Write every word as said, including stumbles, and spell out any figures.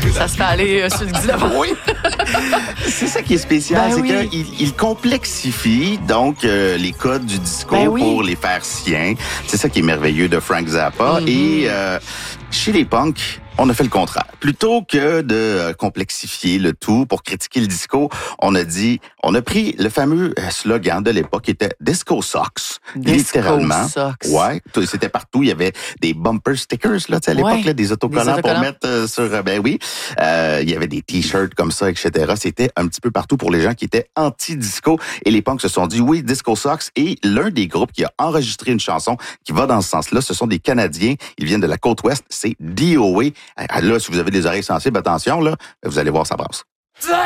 Ça se fait aller euh, sur le divan. Oui. C'est ça qui est spécial, Ben c'est oui. qu'il il complexifie donc euh, les codes du disco Ben oui. pour les faire siens. C'est ça qui est merveilleux de Frank Zappa. Mm-hmm. Et euh, chez les punks, on a fait le contraire. Plutôt que de euh, complexifier le tout pour critiquer le disco, on a dit, on a pris le fameux euh, slogan de l'époque qui était Disco Socks. Disco littéralement. Socks. Ouais, tout- c'était partout. Il y avait des bumper stickers là, tu sais, à l'époque, Ouais. là, des autocollants, Des autocollants. pour mettre euh, sur. euh, ben oui, euh, il y avait des t-shirts comme ça, et cetera. C'était un petit peu partout pour les gens qui étaient anti-disco. Et les punks se sont dit oui, Disco Socks. Et l'un des groupes qui a enregistré une chanson qui va dans ce sens-là, ce sont des Canadiens. Ils viennent de la côte ouest. C'est D O A. Là, si vous avez des oreilles sensibles, attention là, vous allez voir ça brasse.